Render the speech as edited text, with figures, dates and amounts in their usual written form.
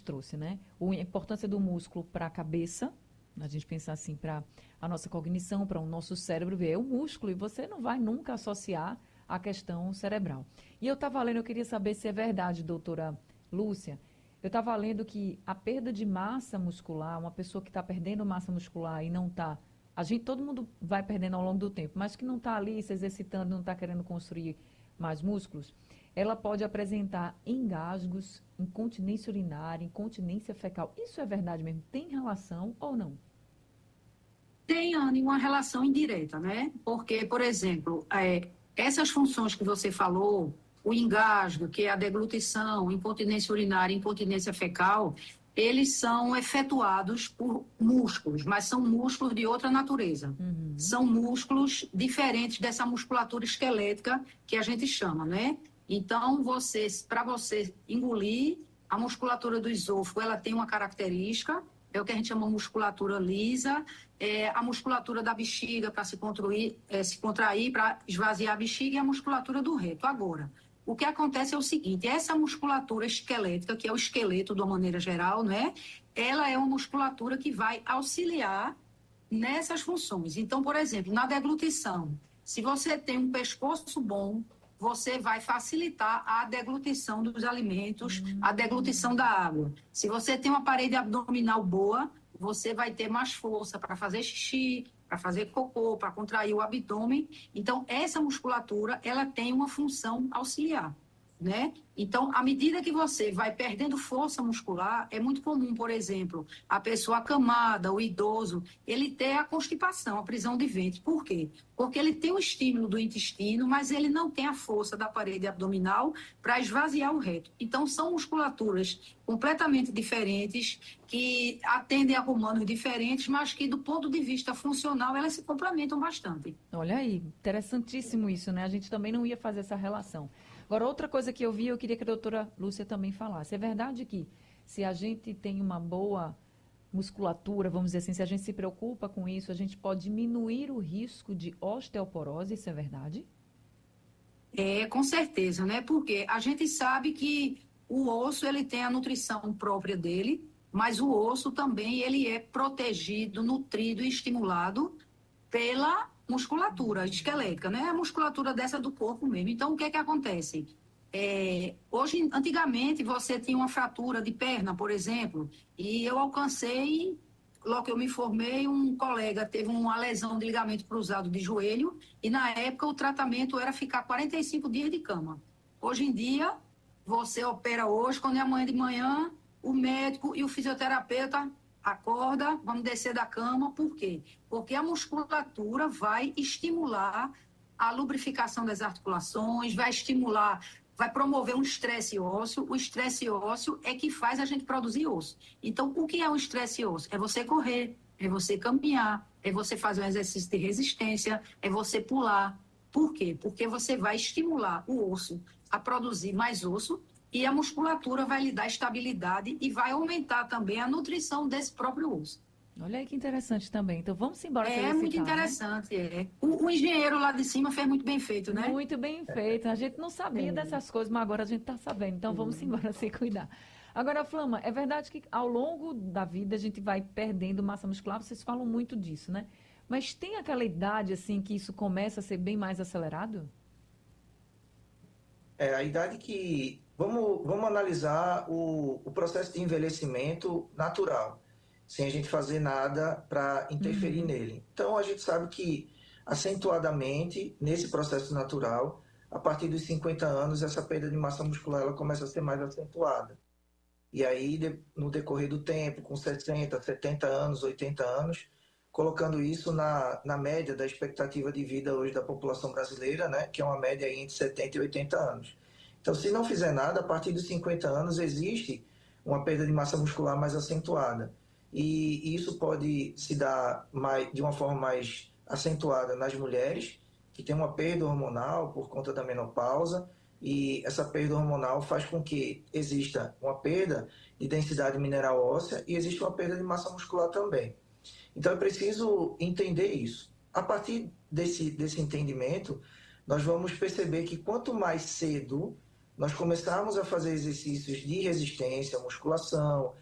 gente trouxe, né? A importância do músculo para a cabeça, a gente pensar assim, para a nossa cognição, para o nosso cérebro, ver o músculo, e você não vai nunca associar a questão cerebral. E eu estava lendo, eu queria saber se é verdade, doutora Lúcia, eu estava lendo que a perda de massa muscular, uma pessoa que está perdendo massa muscular e não está, todo mundo vai perdendo ao longo do tempo, mas que não está ali se exercitando, não está querendo construir mais músculos, ela pode apresentar engasgos, incontinência urinária, incontinência fecal. Isso é verdade mesmo? Tem relação ou não? Tem, Anne, uma relação indireta, né? Porque, por exemplo, essas funções que você falou, o engasgo, que é a deglutição, incontinência urinária, incontinência fecal, eles são efetuados por músculos, mas são músculos de outra natureza. Uhum. São músculos diferentes dessa musculatura esquelética que a gente chama, né? Então, para você engolir, a musculatura do esôfago, ela tem uma característica, é o que a gente chama de musculatura lisa, a musculatura da bexiga para se contrair, para esvaziar a bexiga, e a musculatura do reto. Agora, o que acontece é o seguinte, essa musculatura esquelética, que é o esqueleto de uma maneira geral, né? Ela é uma musculatura que vai auxiliar nessas funções. Então, por exemplo, na deglutição, se você tem um pescoço bom, você vai facilitar a deglutição dos alimentos, a deglutição da água. Se você tem uma parede abdominal boa, você vai ter mais força para fazer xixi, para fazer cocô, para contrair o abdômen. Então, essa musculatura, ela tem uma função auxiliar, né? Então, à medida que você vai perdendo força muscular, é muito comum, por exemplo, a pessoa acamada, o idoso, ele ter a constipação, a prisão de ventre. Por quê? Porque ele tem o estímulo do intestino, mas ele não tem a força da parede abdominal para esvaziar o reto. Então, são musculaturas completamente diferentes, que atendem a humanos diferentes, mas que, do ponto de vista funcional, elas se complementam bastante. Olha aí, interessantíssimo isso, né? A gente também não ia fazer essa relação. Agora, outra coisa que eu vi, eu queria que a doutora Lúcia também falasse. É verdade que se a gente tem uma boa musculatura, vamos dizer assim, se a gente se preocupa com isso, a gente pode diminuir o risco de osteoporose, isso é verdade? Com certeza, né? Porque a gente sabe que o osso ele tem a nutrição própria dele, mas o osso também ele é protegido, nutrido e estimulado pela musculatura esquelética, né? A musculatura dessa do corpo mesmo. Então, o que é que acontece? Antigamente, você tinha uma fratura de perna, por exemplo, e eu alcancei, logo que eu me formei, um colega teve uma lesão de ligamento cruzado de joelho, e na época o tratamento era ficar 45 dias de cama. Hoje em dia, você opera hoje, quando é amanhã de manhã, o médico e o fisioterapeuta acorda, vamos descer da cama, por quê? Porque a musculatura vai estimular a lubrificação das articulações, vai promover um estresse ósseo. O estresse ósseo é que faz a gente produzir osso. Então, o que é o estresse ósseo? É você correr, é você caminhar, é você fazer um exercício de resistência, é você pular. Por quê? Porque você vai estimular o osso a produzir mais osso e a musculatura vai lhe dar estabilidade e vai aumentar também a nutrição desse próprio osso. Olha aí que interessante também. Então vamos embora se É muito exercitar, né? interessante, é. O engenheiro lá de cima fez muito bem feito, né? Muito bem feito. A gente não sabia É. dessas coisas, mas agora a gente está sabendo. Então vamos embora se cuidar. Agora, Flama, é verdade que ao longo da vida a gente vai perdendo massa muscular, vocês falam muito disso, né? Mas tem aquela idade assim que isso começa a ser bem mais acelerado? A idade que. Vamos analisar o processo de envelhecimento natural, sem a gente fazer nada para interferir Uhum. nele. Então, a gente sabe que, acentuadamente, nesse processo natural, a partir dos 50 anos, essa perda de massa muscular ela começa a ser mais acentuada. E aí, no decorrer do tempo, com 60, 70 anos, 80 anos, colocando isso na média da expectativa de vida hoje da população brasileira, né, que é uma média aí entre 70 e 80 anos. Então, se não fizer nada, a partir dos 50 anos existe uma perda de massa muscular mais acentuada. E isso pode se dar de uma forma mais acentuada nas mulheres, que têm uma perda hormonal por conta da menopausa, e essa perda hormonal faz com que exista uma perda de densidade mineral óssea e existe uma perda de massa muscular também. Então é preciso entender isso. A partir desse entendimento, nós vamos perceber que quanto mais cedo nós começamos a fazer exercícios de resistência, musculação,